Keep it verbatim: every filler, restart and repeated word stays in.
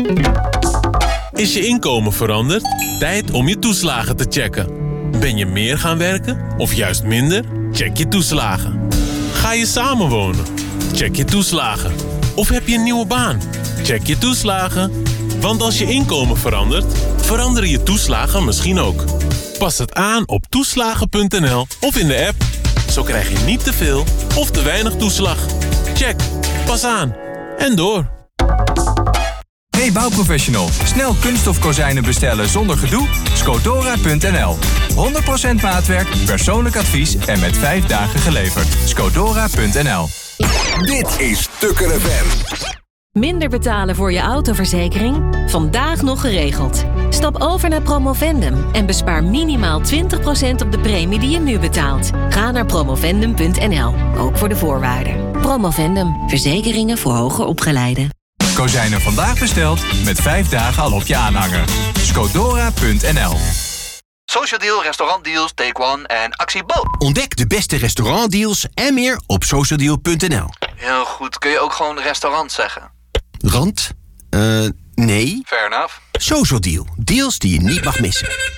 Is je inkomen veranderd? Tijd om je toeslagen te checken. Ben je meer gaan werken of juist minder? Check je toeslagen. Ga je samenwonen? Check je toeslagen. Of heb je een nieuwe baan? Check je toeslagen. Want als je inkomen verandert, veranderen je toeslagen misschien ook. Pas het aan op toeslagen punt n l of in de app. Zo krijg je niet te veel of te weinig toeslag. Check. Pas aan. En door. Hey bouwprofessional, snel kunststof kozijnen bestellen zonder gedoe? Scodora punt n l. honderd procent maatwerk, persoonlijk advies en met vijf dagen geleverd. Scodora punt n l. Dit is Tukker F M. Minder betalen voor je autoverzekering? Vandaag nog geregeld. Stap over naar Promovendum en bespaar minimaal twintig procent op de premie die je nu betaalt. Ga naar promovendum punt n l, ook voor de voorwaarden. Promovendum, verzekeringen voor hoger opgeleiden. Kozijnen vandaag besteld, met vijf dagen al op je aanhanger. Scodora punt n l. Social Deal, restaurantdeals, Take One en Actie Bo. Ontdek de beste restaurantdeals en meer op social deal punt n l. Heel goed, kun je ook gewoon restaurant zeggen? Rand? Eh, uh, nee. Fair enough. Social Deal, deals die je niet mag missen.